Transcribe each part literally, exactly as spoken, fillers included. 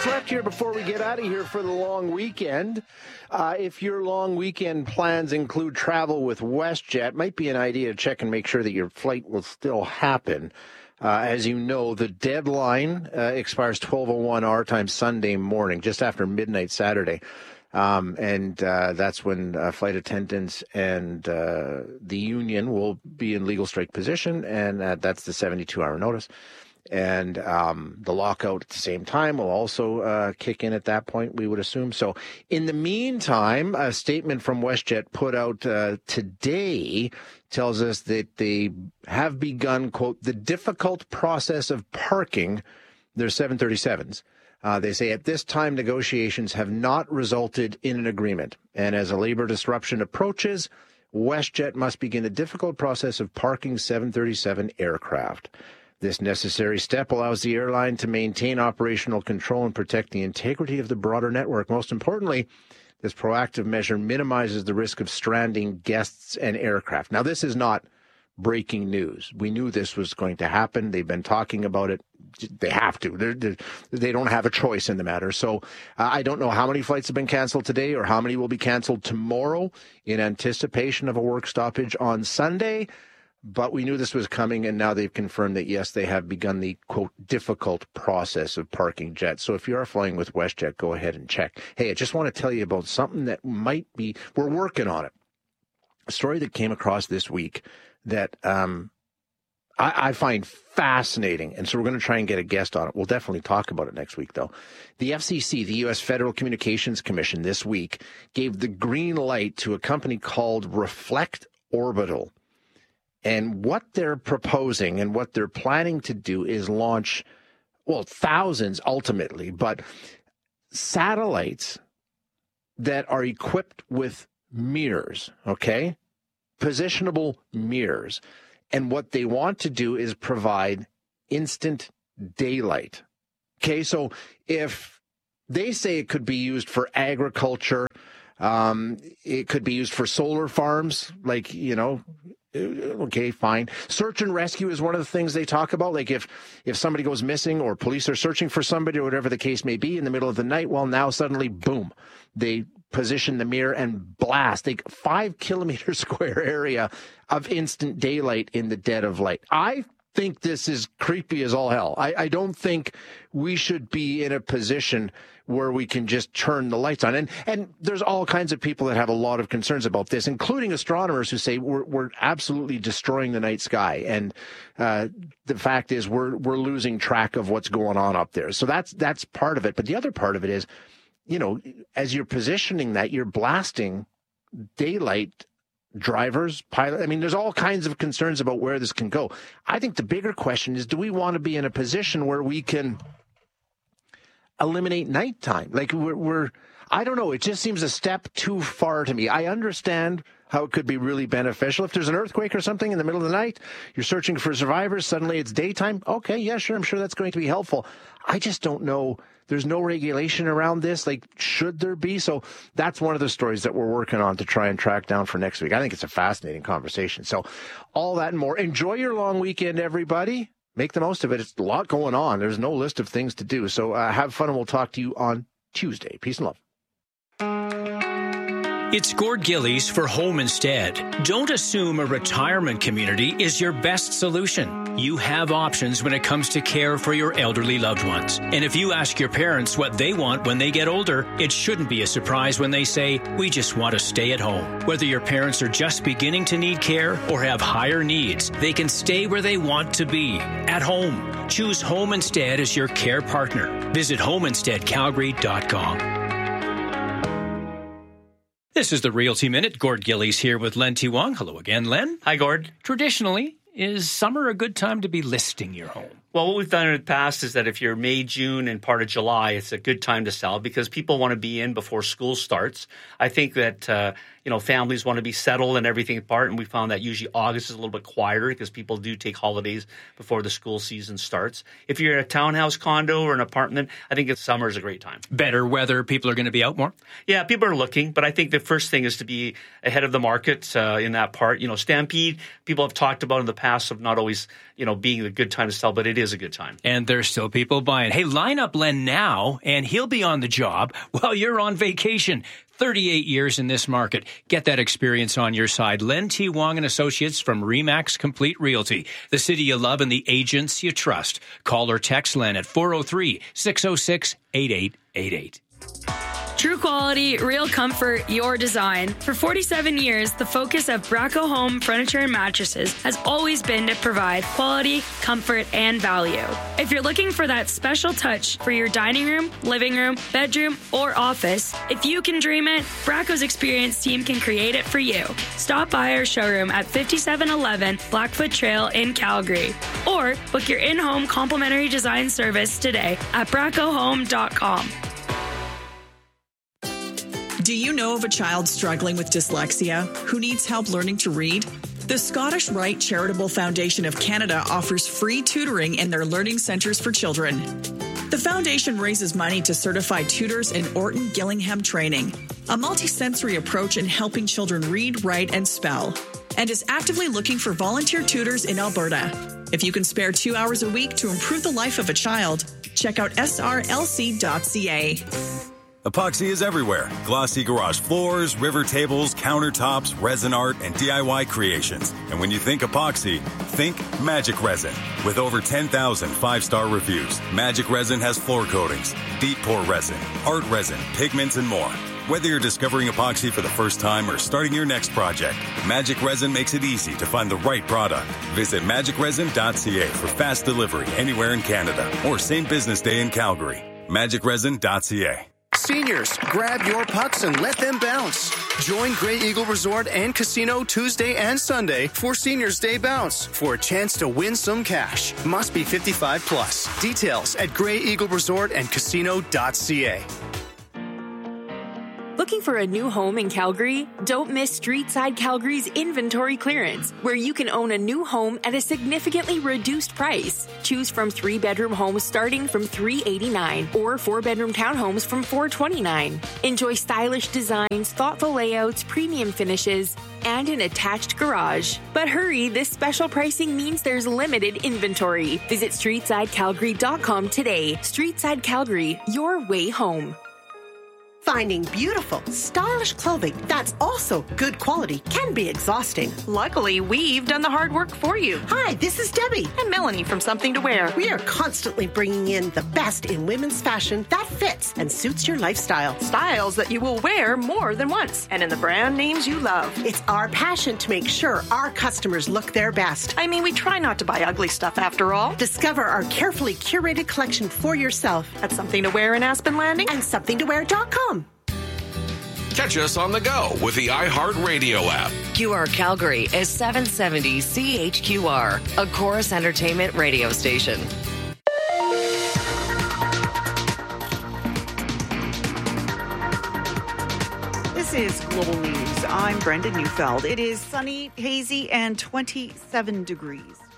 minutes left here before we get out of here for the long weekend. Uh, if your long weekend plans include travel with WestJet, might be an idea to check and make sure that your flight will still happen. Uh, as you know, the deadline uh, expires twelve oh one our time Sunday morning, just after midnight Saturday. Um, and uh, that's when uh, flight attendants and uh, the union will be in legal strike position, and uh, that's the seventy-two hour notice. And um, the lockout at the same time will also uh, kick in at that point, we would assume. So in the meantime, a statement from WestJet put out uh, today tells us that they have begun, quote, the difficult process of parking their seven thirty-sevens. Uh, they say at this time, negotiations have not resulted in an agreement. And as a labor disruption approaches, WestJet must begin the difficult process of parking seven thirty-seven aircraft. This necessary step allows the airline to maintain operational control and protect the integrity of the broader network. Most importantly, this proactive measure minimizes the risk of stranding guests and aircraft. Now, this is not breaking news. We knew this was going to happen. They've been talking about it. They have to. They're, they're, they don't have a choice in the matter. So uh, I don't know how many flights have been canceled today or how many will be canceled tomorrow in anticipation of a work stoppage on Sunday. But we knew this was coming, and now they've confirmed that, yes, they have begun the, quote, difficult process of parking jets. So if you are flying with WestJet, go ahead and check. Hey, I just want to tell you about something that might be, we're working on it. A story that came across this week that um, I, I find fascinating, and so we're going to try and get a guest on it. We'll definitely talk about it next week, though. The F C C, the U S Federal Communications Commission, this week gave the green light to a company called Reflect Orbital. And what they're proposing and what they're planning to do is launch, well, thousands ultimately, but satellites that are equipped with mirrors, okay? Positionable mirrors. And what they want to do is provide instant daylight. Okay, so if they say it could be used for agriculture, um, it could be used for solar farms, like, you know, okay, fine. Search and rescue is one of the things they talk about. Like if, if somebody goes missing or police are searching for somebody or whatever the case may be in the middle of the night, well, now suddenly, boom, they position the mirror and blast a five kilometer square area of instant daylight in the dead of light. I think this is creepy as all hell. I, I don't think we should be in a position where we can just turn the lights on. And and there's all kinds of people that have a lot of concerns about this, including astronomers who say we're we're absolutely destroying the night sky. And uh, the fact is we're we're losing track of what's going on up there. So that's that's part of it. But the other part of it is, you know, as you're positioning that, you're blasting daylight drivers, pilot. I mean, there's all kinds of concerns about where this can go. I think the bigger question is, do we want to be in a position where we can eliminate nighttime? Like we're, we're, I don't know. It just seems a step too far to me. I understand how it could be really beneficial. If there's an earthquake or something in the middle of the night, you're searching for survivors, suddenly it's daytime. Okay, yeah, sure. I'm sure that's going to be helpful. I just don't know. There's no regulation around this. Like, should there be? So that's one of the stories that we're working on to try and track down for next week. I think it's a fascinating conversation. So all that and more. Enjoy your long weekend, everybody. Make the most of it. It's a lot going on. There's no list of things to do. So uh, have fun, and we'll talk to you on Tuesday. Peace and love. It's Gord Gillies for Home Instead. Don't assume a retirement community is your best solution. You have options when it comes to care for your elderly loved ones. And if you ask your parents what they want when they get older, it shouldn't be a surprise when they say, we just want to stay at home. Whether your parents are just beginning to need care or have higher needs, they can stay where they want to be, at home. Choose Home Instead as your care partner. Visit home instead calgary dot com. This is the Realty Minute. Gord Gillies here with Len T. Wong. Hello again, Len. Hi, Gord. Traditionally, is summer a good time to be listing your home? Well, what we've done in the past is that if you're May, June, and part of July, it's a good time to sell because people want to be in before school starts. I think that, uh, you know, families want to be settled and everything apart, and we found that usually August is a little bit quieter because people do take holidays before the school season starts. If you're in a townhouse, condo, or an apartment, I think it's summer is a great time. Better weather, people are going to be out more? Yeah, people are looking, but I think the first thing is to be ahead of the market uh, in that part. You know, Stampede, people have talked about in the past of not always, you know, being a good time to sell, but it is is a good time. And there's still people buying. Hey, line up Len now, and he'll be on the job while you're on vacation. thirty-eight years in this market. Get that experience on your side. Len T. Wong and Associates from Remax Complete Realty. The city you love and the agents you trust. Call or text Len at four oh three, six oh six, eight eight eight eight. True quality, real comfort, your design. For forty-seven years, the focus of Braco Home Furniture and Mattresses has always been to provide quality, comfort, and value. If you're looking for that special touch for your dining room, living room, bedroom, or office, if you can dream it, Braco's experienced team can create it for you. Stop by our showroom at fifty-seven eleven Blackfoot Trail in Calgary, or book your in-home complimentary design service today at braco home dot com. Do you know of a child struggling with dyslexia who needs help learning to read? The Scottish Rite Charitable Foundation of Canada offers free tutoring in their learning centres for children. The foundation raises money to certify tutors in Orton Gillingham training, a multisensory approach in helping children read, write, and spell, and is actively looking for volunteer tutors in Alberta. If you can spare two hours a week to improve the life of a child, check out s r l c dot c a. Epoxy is everywhere. Glossy garage floors, river tables, countertops, resin art, and D I Y creations. And when you think epoxy, think Magic Resin. With over ten thousand five-star reviews, Magic Resin has floor coatings, deep pour resin, art resin, pigments, and more. Whether you're discovering epoxy for the first time or starting your next project, Magic Resin makes it easy to find the right product. Visit magic resin dot c a for fast delivery anywhere in Canada or same business day in Calgary. magic resin dot c a. Seniors, grab your pucks and let them bounce. Join Grey Eagle Resort and Casino Tuesday and Sunday for Seniors Day Bounce for a chance to win some cash. Must be fifty-five plus. Details at grey eagle resort and casino dot c a. Looking for a new home in Calgary? Don't miss Streetside Calgary's inventory clearance, where you can own a new home at a significantly reduced price. Choose from three-bedroom homes starting from three hundred eighty-nine dollars or four-bedroom townhomes from four hundred twenty-nine dollars. Enjoy stylish designs, thoughtful layouts, premium finishes, and an attached garage. But hurry, this special pricing means there's limited inventory. Visit streetside calgary dot com today. Streetside Calgary, your way home. Finding beautiful, stylish clothing that's also good quality can be exhausting. Luckily, we've done the hard work for you. Hi, this is Debbie. And Melanie from Something to Wear. We are constantly bringing in the best in women's fashion that fits and suits your lifestyle. Styles that you will wear more than once, and in the brand names you love. It's our passion to make sure our customers look their best. I mean, we try not to buy ugly stuff after all. Discover our carefully curated collection for yourself at Something to Wear in Aspen Landing and something to wear dot com. Catch us on the go with the iHeartRadio app. Q R Calgary is seven seventy C H Q R, a Chorus Entertainment radio station. This is Global News. I'm Brenda Neufeld. It is sunny, hazy, and twenty-seven degrees.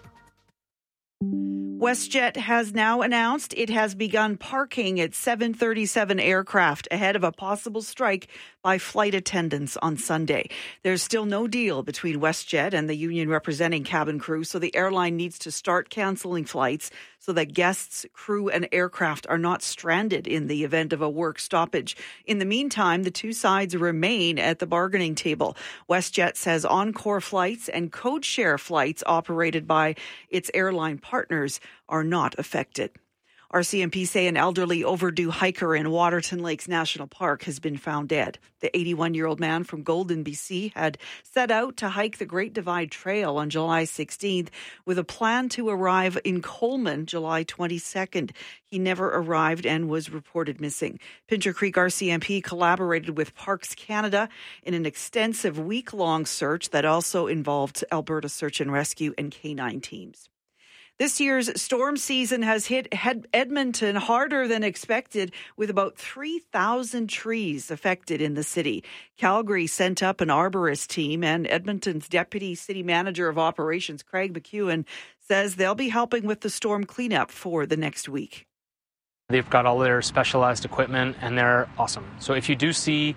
WestJet has now announced it has begun parking its seven thirty-seven aircraft ahead of a possible strike by flight attendants on Sunday. There's still no deal between WestJet and the union representing cabin crew, so the airline needs to start canceling flights so that guests, crew, and aircraft are not stranded in the event of a work stoppage. In the meantime, the two sides remain at the bargaining table. WestJet says Encore flights and code-share flights operated by its airline partners are not affected. R C M P say an elderly overdue hiker in Waterton Lakes National Park has been found dead. The eighty-one-year-old man from Golden, B C had set out to hike the Great Divide Trail on July sixteenth with a plan to arrive in Coleman July twenty-second. He never arrived and was reported missing. Pincher Creek R C M P collaborated with Parks Canada in an extensive week-long search that also involved Alberta Search and Rescue and K nine teams. This year's storm season has hit Edmonton harder than expected, with about three thousand trees affected in the city. Calgary sent up an arborist team, and Edmonton's Deputy City Manager of Operations, Craig McEwen, says they'll be helping with the storm cleanup for the next week. They've got all their specialized equipment, and they're awesome. So if you do see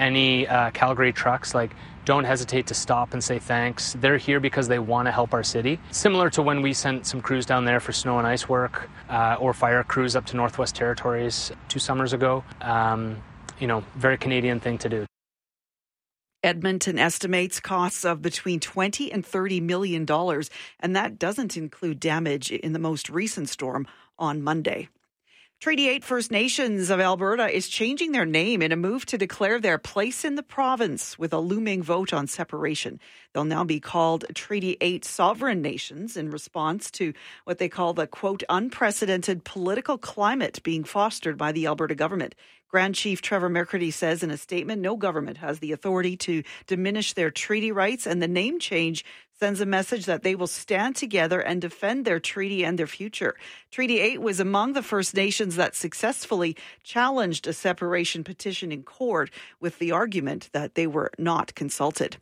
any uh, Calgary trucks, like, don't hesitate to stop and say thanks. They're here because they want to help our city. Similar to when we sent some crews down there for snow and ice work uh, or fire crews up to Northwest Territories two summers ago. Um, you know, very Canadian thing to do. Edmonton estimates costs of between twenty and thirty million dollars, and that doesn't include damage in the most recent storm on Monday. Treaty eight First Nations of Alberta is changing their name in a move to declare their place in the province with a looming vote on separation. They'll now be called Treaty eight Sovereign Nations in response to what they call the, quote, unprecedented political climate being fostered by the Alberta government. Grand Chief Trevor McCurdy says in a statement, no government has the authority to diminish their treaty rights, and the name change sends a message that they will stand together and defend their treaty and their future. Treaty eight was among the First Nations that successfully challenged a separation petition in court with the argument that they were not consulted.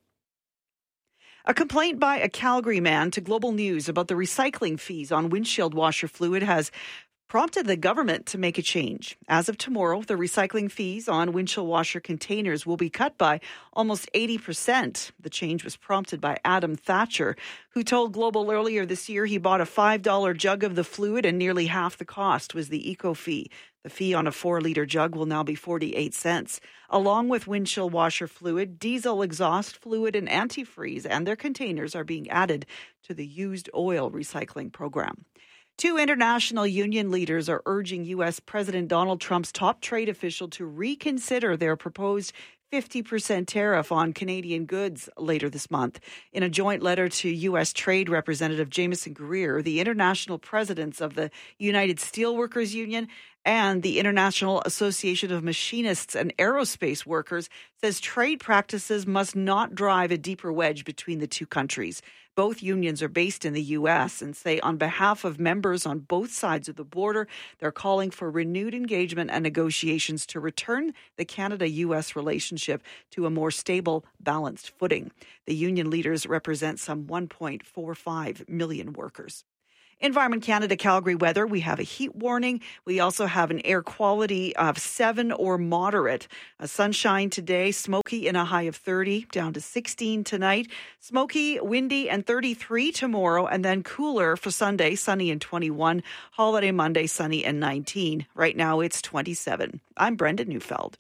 A complaint by a Calgary man to Global News about the recycling fees on windshield washer fluid has prompted the government to make a change. As of tomorrow, the recycling fees on windshield washer containers will be cut by almost eighty percent. The change was prompted by Adam Thatcher, who told Global earlier this year he bought a five dollar jug of the fluid and nearly half the cost was the eco fee. The fee on a four-litre jug will now be forty-eight cents. Along with windshield washer fluid, diesel exhaust fluid and antifreeze and their containers are being added to the used oil recycling program. Two international union leaders are urging U S President Donald Trump's top trade official to reconsider their proposed fifty percent tariff on Canadian goods later this month. In a joint letter to U S Trade Representative Jameson Greer, the international presidents of the United Steelworkers Union and the International Association of Machinists and Aerospace Workers says trade practices must not drive a deeper wedge between the two countries. Both unions are based in the U S and say on behalf of members on both sides of the border, they're calling for renewed engagement and negotiations to return the Canada-U S relationship to a more stable, balanced footing. The union leaders represent some one point four five million workers. Environment Canada Calgary weather, we have a heat warning. We also have an air quality of seven or moderate. A sunshine today, smoky in a high of thirty, down to sixteen tonight. Smoky, windy, and thirty-three tomorrow, and then cooler for Sunday, sunny and twenty-one. Holiday Monday, sunny and nineteen. Right now it's twenty-seven. I'm Brenda Neufeld.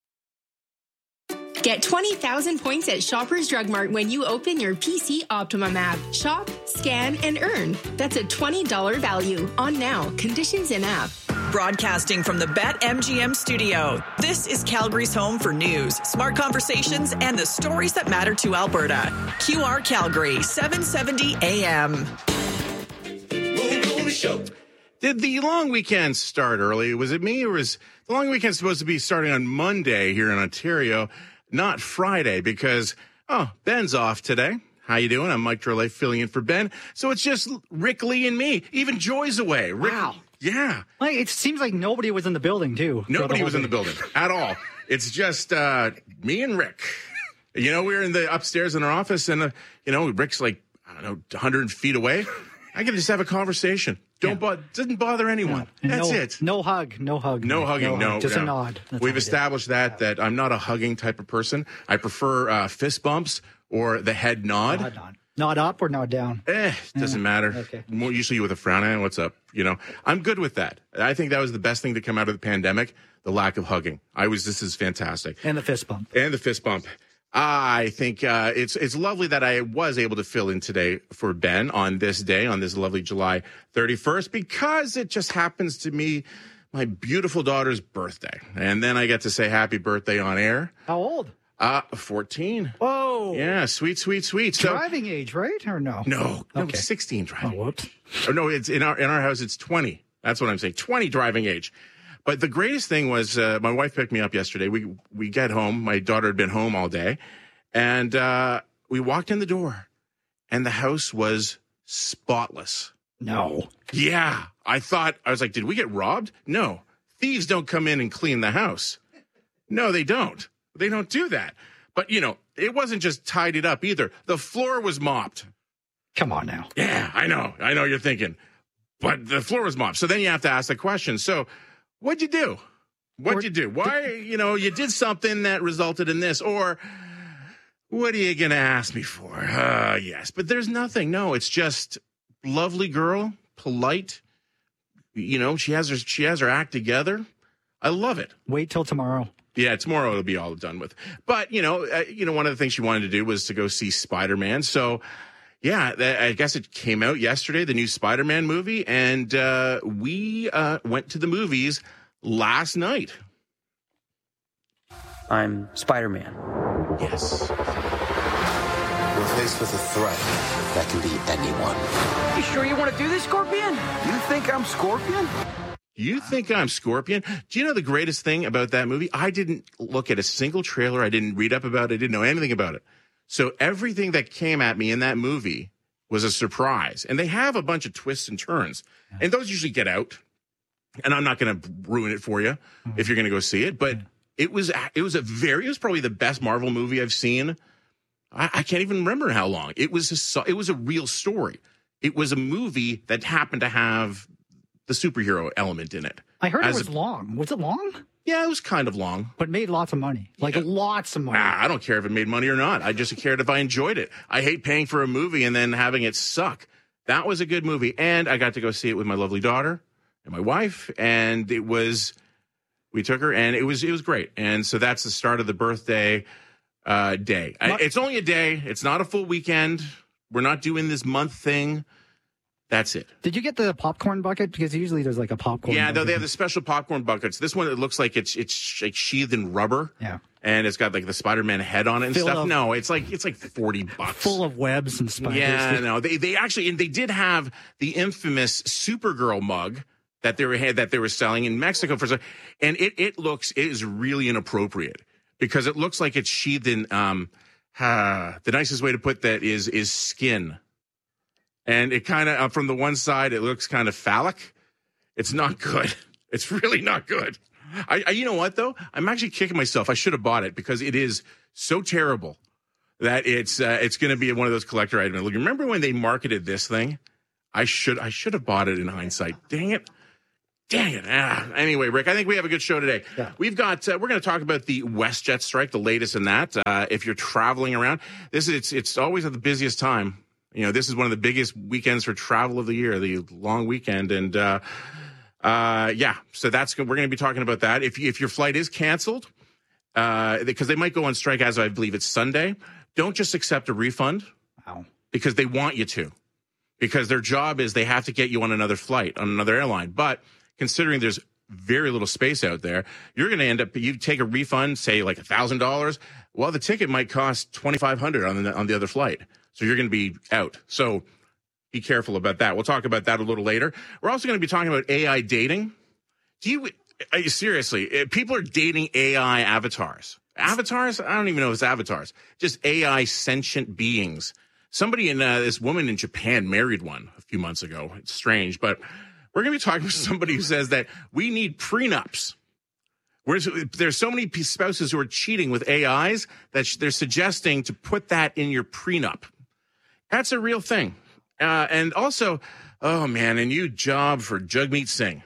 Get twenty thousand points at Shoppers Drug Mart when you open your P C Optimum app. Shop, scan, and earn. That's a twenty dollars value. On now. Conditions in app. Broadcasting from the BetMGM studio, this is Calgary's home for news, smart conversations, and the stories that matter to Alberta. Q R Calgary, seven seventy A M. Did the long weekend start early? Was it me, or was the long weekend supposed to be starting on Monday here in Ontario? Not Friday, because, oh, Ben's off today. How you doing? I'm Mike Drolet filling in for Ben. So it's just Rick Lee and me. Even Joy's away. Rick, wow. Yeah. Like, it seems like nobody was in the building, too. Nobody was in the building at all. It's just uh, me and Rick. You know, we were in the upstairs in our office, and, uh, you know, Rick's like, I don't know, one hundred feet away. I can just have a conversation. Don't yeah. bo- doesn't bother anyone. Yeah. That's no, it. No hug. No hug. No hugging. No. no just no. a nod. That's We've established that that I'm not a hugging type of person. I prefer uh, fist bumps or the head nod. Nod, nod. Nod up or nod down? Eh, doesn't yeah. matter. Okay. More usually with a frown. Eh, what's up? You know, I'm good with that. I think that was the best thing to come out of the pandemic. The lack of hugging. I was. This is fantastic. And the fist bump. And the fist bump. I think uh, it's it's lovely that I was able to fill in today for Ben on this day, on this lovely July thirty-first, because it just happens to be my beautiful daughter's birthday. And then I get to say happy birthday on air. How old? Uh, fourteen. Whoa. Yeah, sweet, sweet, sweet. So, driving age, right? Or no? No, no, okay. sixteen driving. Oh, whoops. Oh, no, it's in our in our house, it's twenty. That's what I'm saying, twenty driving age. But the greatest thing was uh, my wife picked me up yesterday. We we get home. My daughter had been home all day. And uh, we walked in the door, and the house was spotless. No. Yeah. I thought, I was like, did we get robbed? No. Thieves don't come in and clean the house. No, they don't. They don't do that. But, you know, it wasn't just tidied up either. The floor was mopped. Come on now. Yeah, I know. I know you're thinking. But the floor was mopped. So then you have to ask the question. So what'd you do? What'd you do? Why, you know, you did something that resulted in this, or what are you going to ask me for? Uh, yes, but there's nothing. No, it's just lovely girl, polite. You know, she has her, she has her act together. I love it. Wait till tomorrow. Yeah, tomorrow it'll be all done with. But, you know, uh, you know, one of the things she wanted to do was to go see Spider-Man. So, yeah, th- I guess it came out yesterday, the new Spider-Man movie, and uh, we uh, went to the movies last night. I'm Spider-Man. Yes. We're faced with a threat that can be anyone. You sure you want to do this, Scorpion? You think I'm Scorpion? You think I'm Scorpion? Do you know the greatest thing about that movie? I didn't look at a single trailer. I didn't read up about it. I didn't know anything about it. So everything that came at me in that movie was a surprise. And they have a bunch of twists and turns. And those usually get out. And I'm not going to ruin it for you mm-hmm. if you're going to go see it. But mm-hmm. it was it was a very, it was probably the best Marvel movie I've seen. I, I can't even remember how long. It was a, it was a real story. It was a movie that happened to have the superhero element in it. I heard As it was a, long. Was it long? Yeah, it was kind of long. But made lots of money. Like yeah. lots of money. Nah, I don't care if it made money or not. I just cared if I enjoyed it. I hate paying for a movie and then having it suck. That was a good movie. And I got to go see it with my lovely daughter and my wife. And it was, we took her and it was, it was great. And so that's the start of the birthday uh, day. I, it's only a day. It's not a full weekend. We're not doing this month thing. That's it. Did you get the popcorn bucket? Because usually there's like a popcorn Yeah, bucket. no, they have the special popcorn buckets. This one, it looks like it's it's like sheathed in rubber. Yeah. And it's got like the Spider-Man head on it and Filled stuff. of, no, it's like it's like forty bucks. Full of webs and spiders. Yeah, no. They they actually and they did have the infamous Supergirl mug that they were had that they were selling in Mexico for some, and it it looks it is really inappropriate because it looks like it's sheathed in um uh, the nicest way to put that is is skin. And it kind of, uh, from the one side, it looks kind of phallic. It's not good. It's really not good. I, I, you know what, though? I'm actually kicking myself. I should have bought it because it is so terrible that it's uh, it's going to be one of those collector items. Look, remember when they marketed this thing? I should I should have bought it in hindsight. Dang it. Dang it. Ah. Anyway, Rick, I think we have a good show today. Yeah. We've got, uh, we're going to talk about the WestJet strike, the latest in that. Uh, if you're traveling around, this is, it's, it's always at the busiest time. You know, this is one of the biggest weekends for travel of the year, the long weekend. And, uh, uh, yeah, so that's good. We're going to be talking about that. If, if your flight is canceled, uh, because they might go on strike as I believe it's Sunday, don't just accept a refund. Wow. Because they want you to. Because their job is they have to get you on another flight, on another airline. But considering there's very little space out there, you're going to end up, you take a refund, say like one thousand dollars. Well, the ticket might cost twenty-five hundred dollars on the, on the other flight. So you're going to be out. So be careful about that. We'll talk about that a little later. We're also going to be talking about A I dating. Do you, are you seriously, people are dating A I avatars. Avatars? I don't even know if it's avatars. Just A I sentient beings. Somebody in, uh, this woman in Japan married one a few months ago. It's strange, but we're going to be talking with somebody who says that we need prenups. We're, there's so many spouses who are cheating with A Is that they're suggesting to put that in your prenup. That's a real thing. Uh, and also, oh man, a new job for Jagmeet Singh.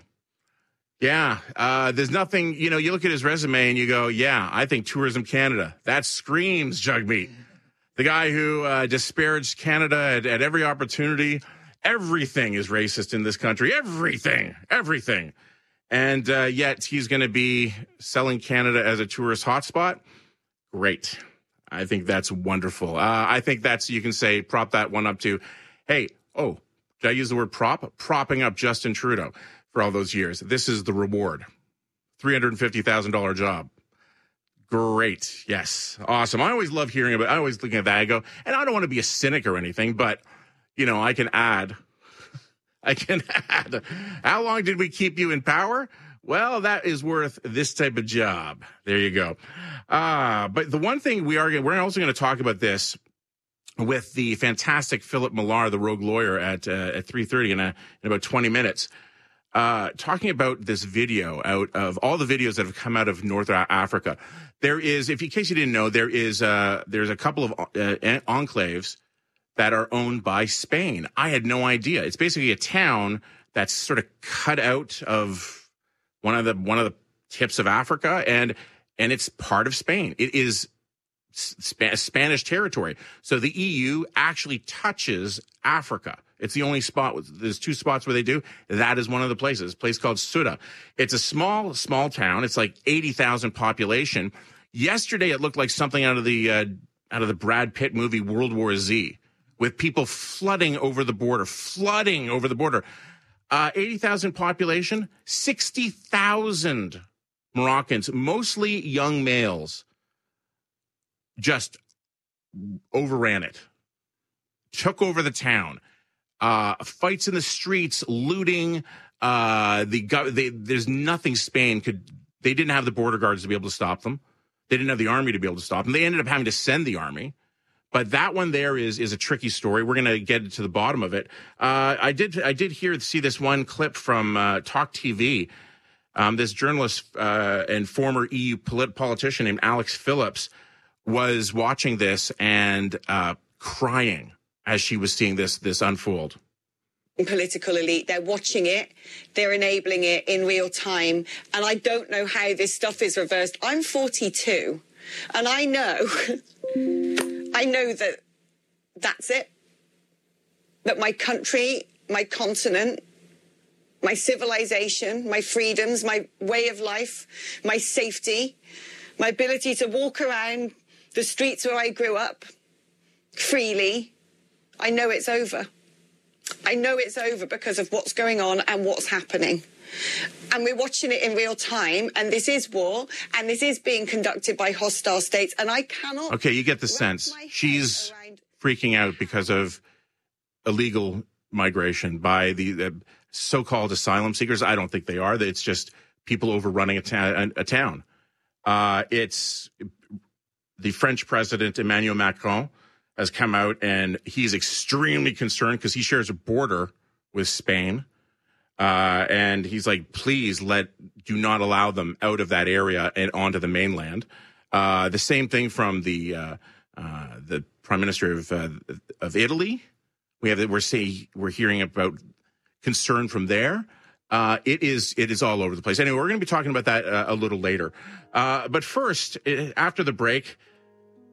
Yeah, uh, there's nothing, you know, you look at his resume and you go, yeah, I think Tourism Canada, that screams Jagmeet. The guy who uh, disparaged Canada at, at every opportunity. Everything is racist in this country. Everything, everything. And uh, yet he's going to be selling Canada as a tourist hotspot. Great. I think that's wonderful. Uh, I think that's, you can say, prop that one up to, hey, oh, did I use the word prop? Propping up Justin Trudeau for all those years. This is the reward. three hundred fifty thousand dollars job. Great. Yes. Awesome. I always love hearing about, I always looking at that. I go, and I don't want to be a cynic or anything, but, you know, I can add, I can add, how long did we keep you in power? Well, that is worth this type of job. There you go. Uh, but the one thing we are, we're also going to talk about this with the fantastic Philip Millar, the rogue lawyer, at uh, at three thirty in, a, in about twenty minutes, uh, talking about this video out of all the videos that have come out of North Africa. There is, if in case you didn't know, there is uh, there's a couple of uh, enclaves that are owned by Spain. I had no idea. It's basically a town that's sort of cut out of one of the one of the tips of Africa, and and it's part of Spain. It is Sp- Spanish territory. So the E U actually touches Africa. It's the only spot. There's two spots where they do. That is one of the places. A place called Ceuta. It's a small, small town. It's like eighty thousand population. Yesterday, it looked like something out of the uh, out of the Brad Pitt movie World War Z, with people flooding over the border, flooding over the border. Uh, eighty thousand population, sixty thousand Moroccans, mostly young males, just overran it, took over the town. Uh, fights in the streets, looting. Uh, the they, there's nothing Spain could. They didn't have the border guards to be able to stop them. They didn't have the army to be able to stop them. They ended up having to send the army. But that one there is is a tricky story. We're going to get to the bottom of it. Uh, I did I did hear see this one clip from uh, Talk T V. Um, this journalist uh, and former E U polit- politician named Alex Phillips was watching this and uh, crying as she was seeing this this unfold. Political elite, they're watching it, they're enabling it in real time, and I don't know how this stuff is reversed. I'm forty-two, and I know, I know that that's it, that my country, my continent, my civilization, my freedoms, my way of life, my safety, my ability to walk around the streets where I grew up freely, I know it's over. I know it's over because of what's going on and what's happening. And we're watching it in real time, and this is war, and this is being conducted by hostile states, and I cannot... Okay, you get the sense. She's around... freaking out because of illegal migration by the, the so-called asylum seekers. I don't think they are. It's just people overrunning a, ta- a town. Uh, it's the French president, Emmanuel Macron, has come out, and he's extremely concerned because he shares a border with Spain. Uh, and he's like, please let, do not allow them out of that area and onto the mainland. Uh, the same thing from the, uh, uh, the Prime Minister of, uh, of Italy. We have, we're say, we're hearing about concern from there. Uh, it is, it is all over the place. Anyway, we're going to be talking about that uh, a little later. Uh, but first, after the break,